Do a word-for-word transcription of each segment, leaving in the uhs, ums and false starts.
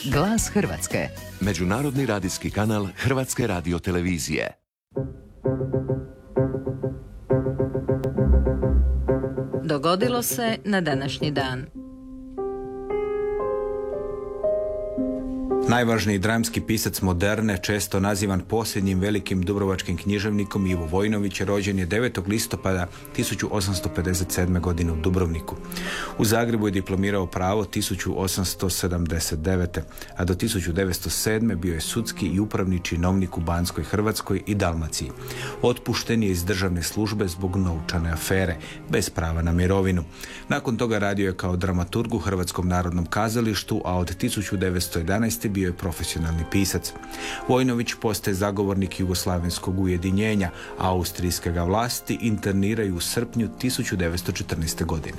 Glas Hrvatske. Međunarodni radijski kanal Hrvatske radiotelevizije. Dogodilo se na današnji dan. Najvažniji dramski pisac moderne, često nazivan posljednjim velikim dubrovačkim književnikom, Ivo Vojnović, rođen je devetog listopada tisuću osamsto pedeset sedme. godine u Dubrovniku. U Zagrebu je diplomirao pravo tisuću osamsto sedamdeset devete. a do tisuću devetsto sedme. bio je sudski i upravni činovnik u Banskoj Hrvatskoj i Dalmaciji. Otpušten je iz državne službe zbog novčane afere, bez prava na mirovinu. Nakon toga radio je kao dramaturg u Hrvatskom narodnom kazalištu, a od tisuću devetsto jedanaeste. bio je profesionalni pisac. Vojnović postaje zagovornik jugoslavenskog ujedinjenja, a austrijske ga vlasti interniraju u srpnju tisuću devetsto četrnaeste. godine.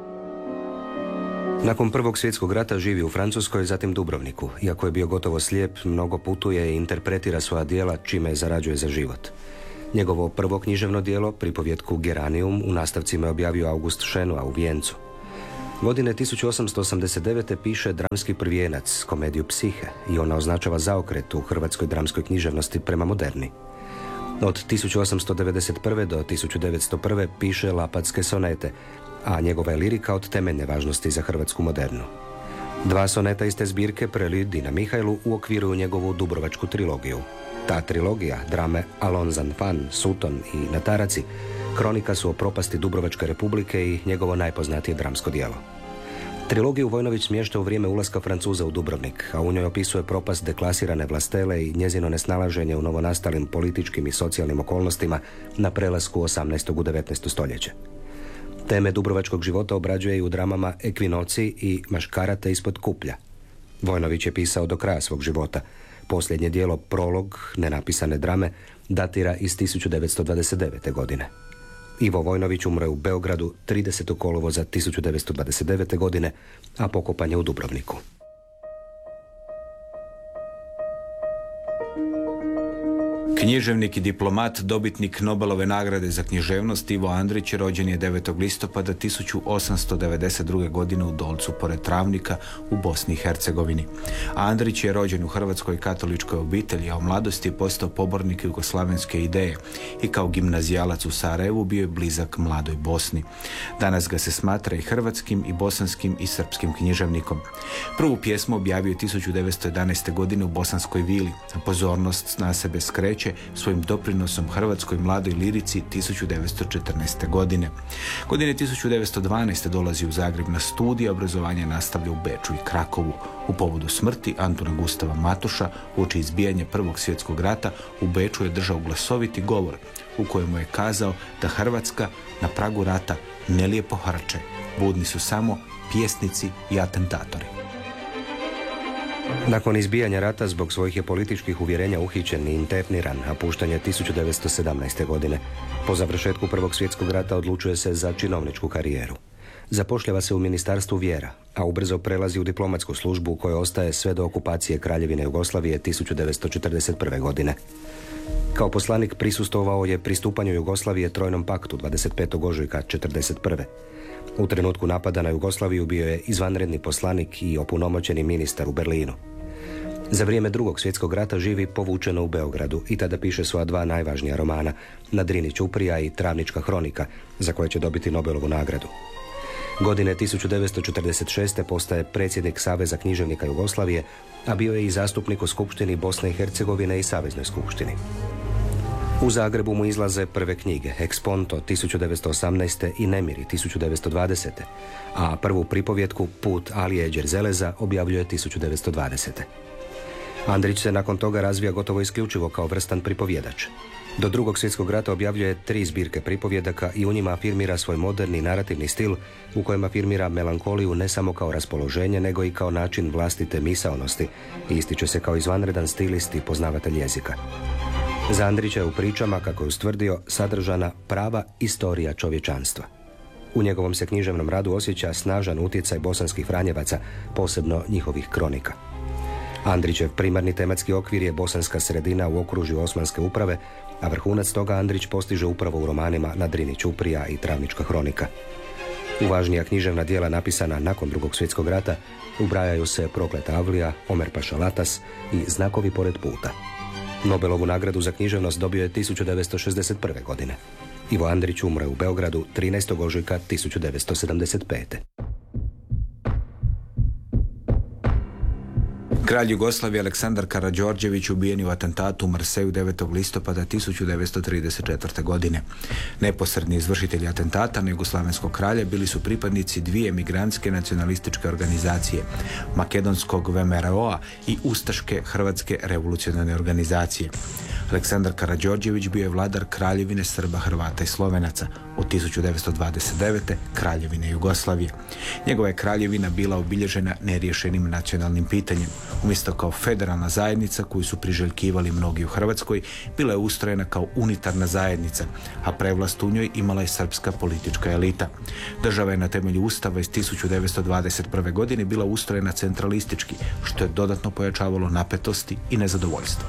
Nakon Prvog svjetskog rata živi u Francuskoj, zatim Dubrovniku. Iako je bio gotovo slijep, mnogo putuje i interpretira svoja djela, čime zarađuje za život. Njegovo prvo književno djelo, pripovjetku Geranium, u nastavcima je objavio August Šenoa u Vijencu. Godine tisuću osamsto osamdeset devete. piše dramski prvijenac, komediju Psihe, i ona označava zaokret u hrvatskoj dramskoj književnosti prema moderni. Od tisuću osamsto devedeset prve. do tisuću devetsto prve. piše lapatske sonete, a njegova je lirika od temeljne važnosti za hrvatsku modernu. Dva soneta iz te zbirke, Preludi na Mihajlu, uokviruju njegovu dubrovačku trilogiju. Ta trilogija, drame Alonzan Fan, Suton i Nataraci, kronika su o propasti Dubrovačke republike i njegovo najpoznatije dramsko djelo. Trilogiju Vojnović smješta u vrijeme ulaska Francuza u Dubrovnik, a u njoj opisuje propast deklasirane vlastele i njezino nesnalaženje u novonastalim političkim i socijalnim okolnostima na prelasku osamnaestog u devetnaesto. stoljeće. Teme dubrovačkog života obrađuje i u dramama Ekvinoci i Maškarate ispod kuplja. Vojnović je pisao do kraja svog života. Posljednje djelo, Prolog, nenapisane drame, datira iz tisuću devetsto dvadeset devete. godine. Ivo Vojnović umre u Beogradu tridesetog kolovoza tisuću devetsto dvadeset devete. godine, a pokopan je u Dubrovniku. Književnik i diplomat, dobitnik Nobelove nagrade za književnost Ivo Andrić rođen je devetog listopada tisuću osamsto devedeset druge. godine u Dolcu pored Travnika u Bosni i Hercegovini. Andrić je rođen u hrvatskoj katoličkoj obitelji, a u mladosti je postao pobornik jugoslavenske ideje i kao gimnazijalac u Sarajevu bio je blizak mladoj Bosni. Danas ga se smatra i hrvatskim i bosanskim i srpskim književnikom. Prvu pjesmu objavio je tisuću devetsto jedanaeste. godine u Bosanskoj vili, a pozornost na sebe skreće svojim doprinosom hrvatskoj mladoj lirici tisuću devetsto četrnaeste. godine. Godine tisuću devetsto dvanaeste. dolazi u Zagreb na studij, obrazovanje nastavlja u Beču i Krakovu. U povodu smrti Antuna Gustava Matoša, uoči izbijanja Prvog svjetskog rata, u Beču je držao glasoviti govor u kojemu je kazao da Hrvatska na pragu rata ne lijepo harče, budni su samo pjesnici i atentatori. Nakon izbijanja rata zbog svojih je političkih uvjerenja uhićen i interniran, a pušten je tisuću devetsto sedamnaeste. godine. Po završetku Prvog svjetskog rata odlučuje se za činovničku karijeru. Zapošljava se u Ministarstvu vjera, a ubrzo prelazi u diplomatsku službu u kojoj ostaje sve do okupacije Kraljevine Jugoslavije tisuću devetsto četrdeset prve. godine. Kao poslanik prisustvovao je pristupanju Jugoslavije Trojnom paktu dvadeset petog ožujka četrdeset prve. U trenutku napada na Jugoslaviju bio je izvanredni poslanik i opunomoćeni ministar u Berlinu. Za vrijeme Drugog svjetskog rata živi povučeno u Beogradu i tada piše svoja dva najvažnija romana, Na Drini ćuprija i Travnička hronika, za koje će dobiti Nobelovu nagradu. Godine tisuću devetsto četrdeset šeste. postaje predsjednik Saveza književnika Jugoslavije, a bio je i zastupnik u Skupštini Bosne i Hercegovine i Saveznoj skupštini. U Zagrebu mu izlaze prve knjige, Eksponto tisuću devetsto osamnaeste. i Nemiri tisuću devetsto dvadesete. a prvu pripovjetku Put Alije Đerzeleza objavljuje tisuću devetsto dvadesete. Andrić se nakon toga razvija gotovo isključivo kao vrstan pripovjedač. Do Drugog svjetskog rata objavljuje tri zbirke pripovjedaka i u njima afirmira svoj moderni narativni stil u kojem afirmira melankoliju ne samo kao raspoloženje, nego i kao način vlastite misaonosti i ističe se kao izvanredan stilist i poznavatelj jezika. Za Andrića je u pričama, kako je ustvrdio, sadržana prava istorija čovječanstva. U njegovom se književnom radu osjeća snažan utjecaj bosanskih Franjevaca, posebno njihovih kronika. Andrićev primarni tematski okvir je bosanska sredina u okružju Osmanske uprave, a vrhunac toga Andrić postiže upravo u romanima Na Drini ćuprija i Travnička hronika. U važnija književna djela napisana nakon drugog svjetskog rata ubrajaju se Prokleta Avlija, Omer Paša Latas i Znakovi pored puta. Nobelovu nagradu za književnost dobio je tisuću devetsto šezdeset prve. godine. Ivo Andrić umro je u Beogradu trinaestog ožujka tisuću devetsto sedamdeset pete. Kralj Jugoslavije Aleksandar Karađorđević ubijen je u atentatu u Marseju devetog listopada tisuću devetsto trideset četvrte. godine. Neposredni izvršitelji atentata na jugoslavenskog kralja bili su pripadnici dvije migrantske nacionalističke organizacije, makedonskog V M R O-a i ustaške Hrvatske revolucionarne organizacije. Aleksandar Karađorđević bio je vladar Kraljevine Srba, Hrvata i Slovenaca od tisuću devetsto dvadeset devete. Kraljevine Jugoslavije. Njegova je kraljevina bila obilježena neriješenim nacionalnim pitanjem. Umjesto kao federalna zajednica koju su priželjkivali mnogi u Hrvatskoj, bila je ustrojena kao unitarna zajednica, a prevlast u njoj imala je srpska politička elita. Država je na temelju Ustava iz tisuću devetsto dvadeset prve. godine bila ustrojena centralistički, što je dodatno pojačavalo napetosti i nezadovoljstvo.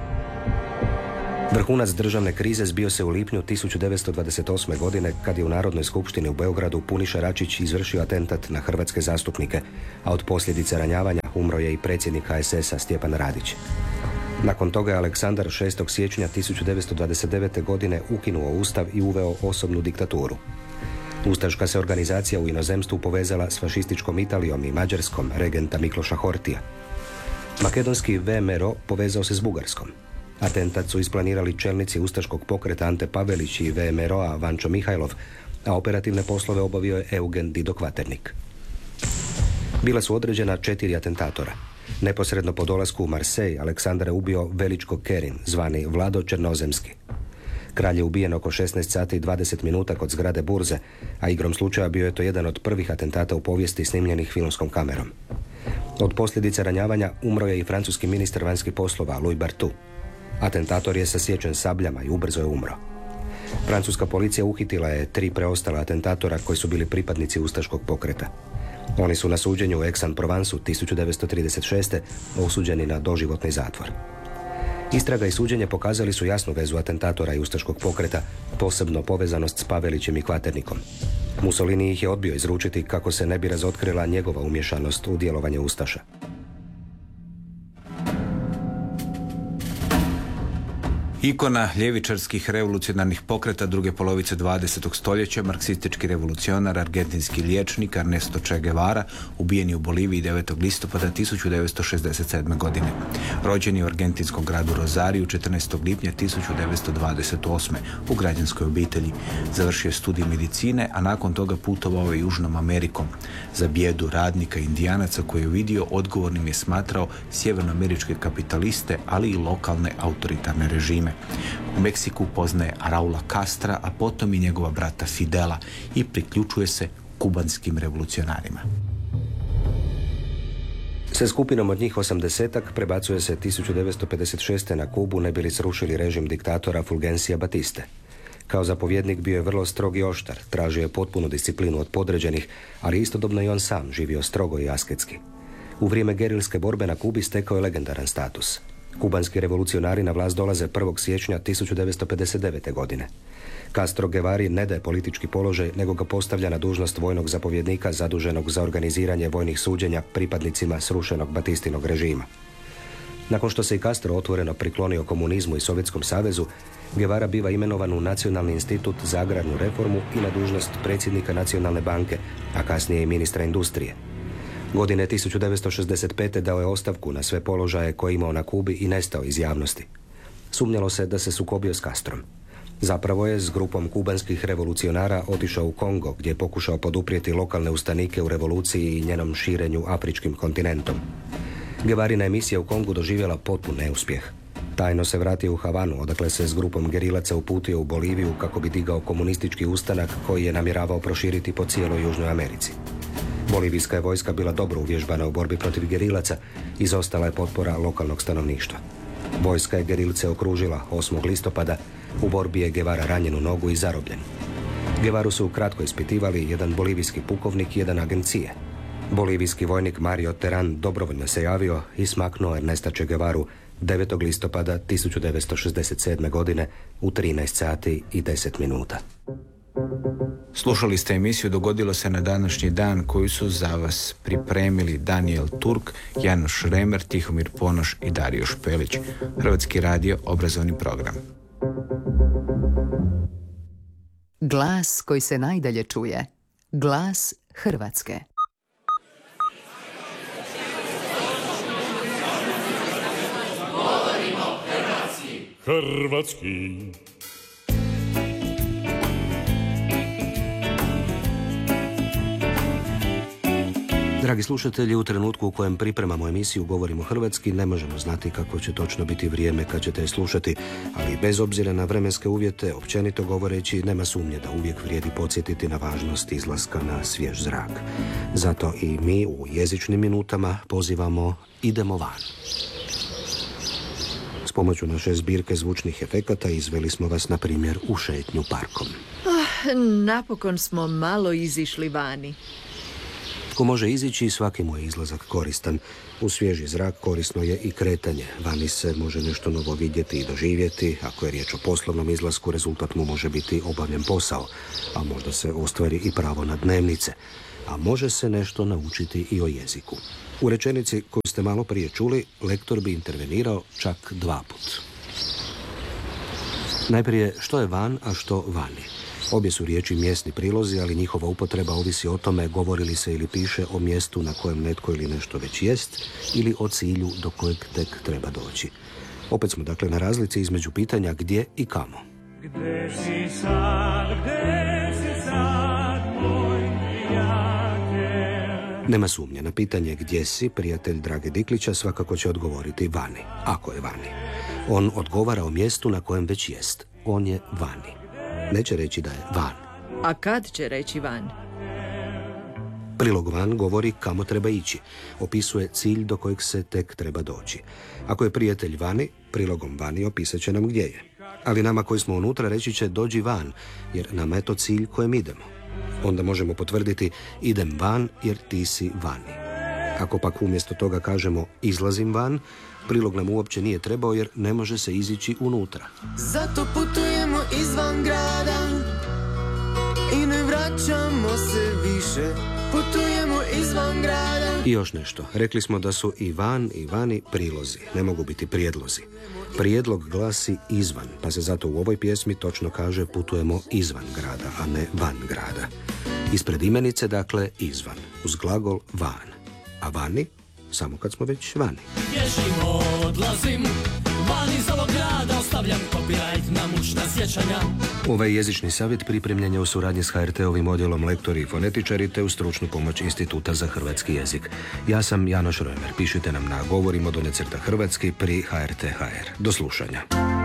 Vrhunac državne krize zbio se u lipnju tisuću devetsto dvadeset osme. godine kad je u Narodnoj skupštini u Beogradu Puniša Račić izvršio atentat na hrvatske zastupnike, a od posljedica ranjavanja umro je i predsjednik H S S-a Stjepan Radić. Nakon toga je Aleksandar šestog siječnja tisuću devetsto dvadeset devete. godine ukinuo ustav i uveo osobnu diktaturu. Ustaška se organizacija u inozemstvu povezala s fašističkom Italijom i Mađarskom regenta Mikloša Hortija. Makedonski V M R O povezao se s Bugarskom. Atentat su isplanirali čelnici ustaškog pokreta Ante Pavelić i V M R O-a Vančo Mihajlov, a operativne poslove obavio je Eugen Dido Kvaternik. Bila su određena četiri atentatora. Neposredno po dolasku u Marsej, Aleksandar je ubio Veličko Kerin, zvani Vlado Černozemski. Kralj je ubijen oko šesnaest sati i dvadeset minuta kod zgrade Burze, a igrom slučaja bio je to jedan od prvih atentata u povijesti snimljenih filmskom kamerom. Od posljedica ranjavanja umro je i francuski ministar vanjskih poslova Louis Barthou. Atentator je sasječen sabljama i ubrzo je umro. Francuska policija uhitila je tri preostala atentatora koji su bili pripadnici ustaškog pokreta. Oni su na suđenju u Aix-en-Provensu tisuću devetsto trideset šeste. osuđeni na doživotni zatvor. Istraga i suđenje pokazali su jasnu vezu atentatora i ustaškog pokreta, posebno povezanost s Pavelićem i Kvaternikom. Mussolini ih je odbio izručiti kako se ne bi razotkrila njegova umješanost u djelovanje ustaša. Ikona ljevičarskih revolucionarnih pokreta druge polovice dvadesetog stoljeća, marksistički revolucionar, argentinski liječnik Ernesto Che Guevara, ubijen je u Boliviji devetog listopada tisuću devetsto šezdeset sedme. godine. Rođen je u argentinskom gradu Rosariju četrnaestog lipnja tisuću devetsto dvadeset osme. u građanskoj obitelji. Završio je studij medicine, a nakon toga putovao je Južnom Amerikom. Za bijedu radnika i indijanaca koje je vidio, odgovornim je smatrao sjevernoameričke kapitaliste, ali i lokalne autoritarne režime. U Meksiku poznaje Raula Castra, a potom i njegova brata Fidela i priključuje se kubanskim revolucionarima. Sa skupinom od njih osamdesetak prebacuje se tisuću devetsto pedeset šeste. na Kubu ne bili srušili režim diktatora Fulgencija Batiste. Kao zapovjednik bio je vrlo strog i oštar, tražio je potpunu disciplinu od podređenih, ali istodobno i on sam živio strogo i asketski. U vrijeme gerilske borbe na Kubi stekao je legendaran status. Kubanski revolucionari na vlast dolaze prvog siječnja tisuću devetsto pedeset devete. godine. Castro Guevari ne daje politički položaj, nego ga postavlja na dužnost vojnog zapovjednika zaduženog za organiziranje vojnih suđenja pripadnicima srušenog Batistinog režima. Nakon što se i Castro otvoreno priklonio komunizmu i Sovjetskom savezu, Guevara biva imenovan u Nacionalni institut za agrarnu reformu i na dužnost predsjednika Nacionalne banke, a kasnije i ministra industrije. Godine tisuću devetsto šezdeset pete. dao je ostavku na sve položaje koje imao na Kubi i nestao iz javnosti. Sumnjalo se da se sukobio s Castrom. Zapravo je s grupom kubanskih revolucionara otišao u Kongo, gdje je pokušao poduprijeti lokalne ustanike u revoluciji i njenom širenju afričkim kontinentom. Guevarina emisija u Kongu doživjela potpun neuspjeh. Tajno se vratio u Havanu, odakle se s grupom gerilaca uputio u Boliviju kako bi digao komunistički ustanak koji je namjeravao proširiti po cijeloj Južnoj Americi. Bolivijska je vojska bila dobro uvježbana u borbi protiv gerilaca, izostala je potpora lokalnog stanovništva. Vojska je gerilce okružila osmog listopada, u borbi je Guevara ranjen u nogu i zarobljen. Guevaru su kratko ispitivali jedan bolivijski pukovnik i jedan agencije. Bolivijski vojnik Mario Teran dobrovoljno se javio i smaknuo Ernesta Che Guevaru devetog listopada tisuću devetsto šezdeset sedme. godine u trinaest sati i deset minuta. Slušali ste emisiju Dogodilo se na današnji dan koju su za vas pripremili Daniel Turk, Janoš Remer, Tihomir Ponoš i Dario Špelić. Hrvatski radio, obrazovni program. Glas koji se najdalje čuje. Glas Hrvatske. Hrvatski. Dragi slušatelji, u trenutku u kojem pripremamo emisiju Govorimo hrvatski, ne možemo znati kako će točno biti vrijeme kad ćete je slušati, ali bez obzira na vremenske uvjete, općenito govoreći, nema sumnje da uvijek vrijedi podsjetiti na važnost izlaska na svjež zrak. Zato i mi u jezičnim minutama pozivamo idemo van. S pomoću naše zbirke zvučnih efekata izveli smo vas, na primjer, u šetnju parkom. Oh, napokon smo malo izišli vani. Ko može izići, svaki mu je izlazak koristan. U svježi zrak korisno je i kretanje. Vani se može nešto novo vidjeti i doživjeti. Ako je riječ o poslovnom izlasku, rezultat mu može biti obavljen posao, a možda se ostvari i pravo na dnevnice. A može se nešto naučiti i o jeziku. U rečenici koju ste malo prije čuli, lektor bi intervenirao čak dva put. Najprije, što je van, a što vani? Obje su riječi mjesni prilozi, ali njihova upotreba ovisi o tome govori li se ili piše o mjestu na kojem netko ili nešto već jest, ili o cilju do kojeg tek treba doći. Opet smo dakle na razlici između pitanja gdje i kamo. Gde si sad, gde si sad, moj prijatelj? Nema sumnje, na pitanje gdje si, prijatelj Drage Diklića svakako će odgovoriti vani, ako je vani. On odgovara o mjestu na kojem već jest. On je vani. Neće reći da je van. A kad će reći van? Prilog van govori kamo treba ići. Opisuje cilj do kojeg se tek treba doći. Ako je prijatelj vani, prilogom vani opisat će nam gdje je. Ali nama koji smo unutra reći će dođi van, jer nama je to cilj kojem idemo. Onda možemo potvrditi idem van jer ti si vani. Ako pak umjesto toga kažemo izlazim van, prilog nam uopće nije trebao jer ne može se izići unutra. Zato putujemo izvan grada i ne vraćamo se više. Putujemo izvan grada. I još nešto. Rekli smo da su i van i vani prilozi. Ne mogu biti prijedlozi. Prijedlog glasi izvan, pa se zato u ovoj pjesmi točno kaže putujemo izvan grada, a ne van grada. Ispred imenice, dakle, izvan, uz glagol van. A vani, samo kad smo već vani. Bježim, odlazim, van iz ovog grada, ostavljam copyright na mučna sjećanja. Ovaj jezični savjet pripremljen je u suradnji s H R T-ovim odjelom lektori i fonetičari te u stručnu pomoć Instituta za hrvatski jezik. Ja sam Janoš Remer. Pišite nam na govorimo do necrta hrvatski pri H R T H R. Do slušanja.